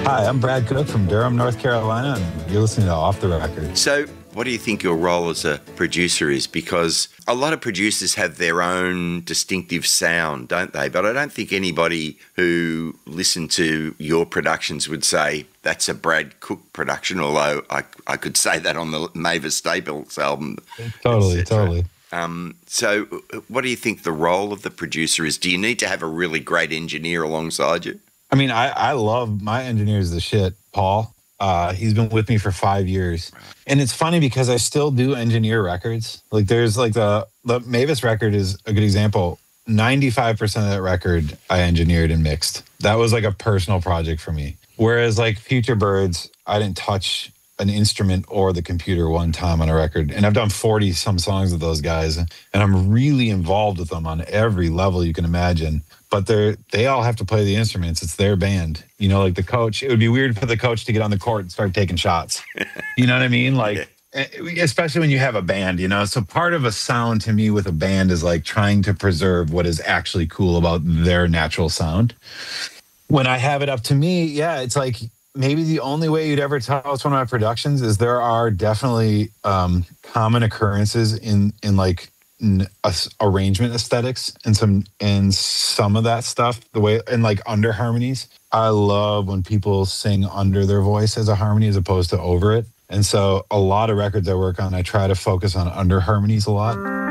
Hi, I'm Brad Cook from Durham, North Carolina, and you're listening to Off the Record. So, what do you think your role as a producer is? Because a lot of producers have their own distinctive sound, don't they? But I don't think anybody who listened to your productions would say that's a Brad Cook production, although I could say that on the Mavis Staples album. Totally. So what do you think the role of the producer is? Do you need to have a really great engineer alongside you? I mean, I love my engineer's the shit, Paul. He's been with me for 5 years. And it's funny because I still do engineer records. Like there's like the Mavis record is a good example. 95% of that record I engineered and mixed. That was like a personal project for me. Whereas like Future Birds, I didn't touch an instrument or the computer one time on a record. And I've done 40 some songs with those guys. And I'm really involved with them on every level you can imagine. But they all have to play the instruments. It's their band. You know, like the coach, it would be weird for the coach to get on the court and start taking shots. You know what I mean? Like, especially when you have a band, you know? So part of a sound to me with a band is like trying to preserve what is actually cool about their natural sound. When I have it up to me, yeah, it's like maybe the only way you'd ever tell it's one of my productions is there are definitely common occurrences in like arrangement aesthetics and some of that stuff, the way, and like under harmonies. I love when people sing under their voice as a harmony as opposed to over it. And so a lot of records I work on, I try to focus on under harmonies a lot.